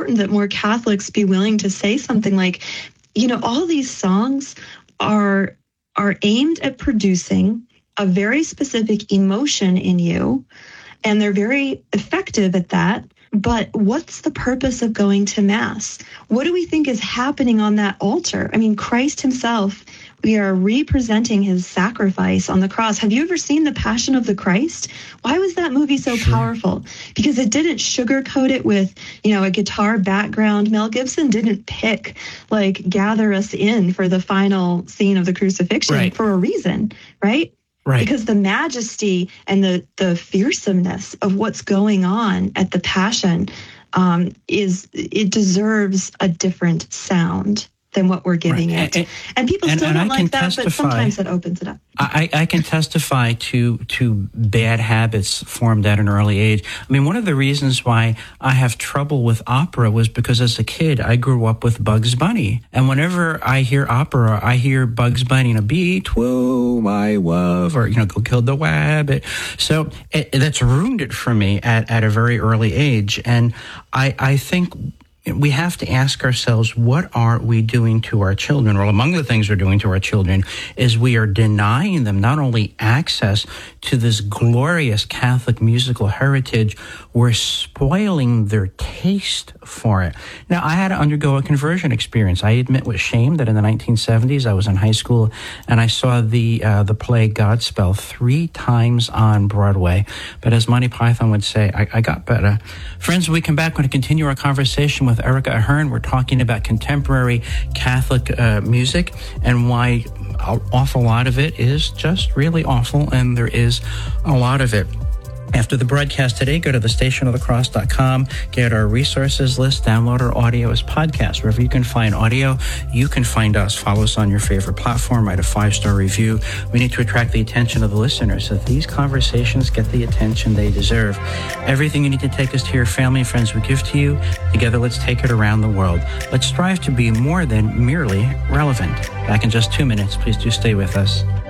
important that more Catholics be willing to say something like, all these songs are aimed at producing a very specific emotion in you, and they're very effective at that. But what's the purpose of going to Mass? What do we think is happening on that altar? I mean, Christ himself, we are representing his sacrifice on the cross. Have you ever seen The Passion of the Christ? Why was that movie so powerful? Because it didn't sugarcoat it with, a guitar background. Mel Gibson didn't pick, gather us in for the final scene of the crucifixion for a reason, right? Right. Because the majesty and the fearsomeness of what's going on at the Passion it deserves a different sound than what we're giving it. And people still don't like that, but sometimes it opens it up. I can testify to bad habits formed at an early age. I mean, one of the reasons why I have trouble with opera was because as a kid, I grew up with Bugs Bunny. And whenever I hear opera, I hear Bugs Bunny, beat, whoa, my love, or, go kill the wabbit. So that's ruined it for me at a very early age. And I think we have to ask ourselves, what are we doing to our children? Well, among the things we're doing to our children is we are denying them not only access to this glorious Catholic musical heritage, we're spoiling their taste for it. Now, I had to undergo a conversion experience. I admit with shame that in the 1970s, I was in high school and I saw the play Godspell 3 times on Broadway. But as Monty Python would say, I got better. Friends, when we come back, we're going to continue our conversation with Erica Ahern. We're talking about contemporary Catholic music and why an awful lot of it is just really awful, and there is a lot of it. After the broadcast today, go to thestationofthecross.com, get our resources list, download our audio as podcast. Wherever you can find audio, you can find us. Follow us on your favorite platform, write a 5-star review. We need to attract the attention of the listeners so that these conversations get the attention they deserve. Everything you need to take us to your family and friends we give to you. Together, let's take it around the world. Let's strive to be more than merely relevant. Back in just 2 minutes. Please do stay with us.